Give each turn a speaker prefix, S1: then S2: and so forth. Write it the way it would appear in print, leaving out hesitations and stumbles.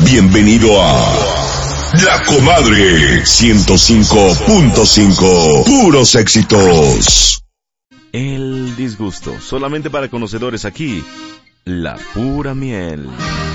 S1: Bienvenido a La Comadre 105.5. Puros éxitos.
S2: El disgusto, solamente para conocedores aquí, la pura miel.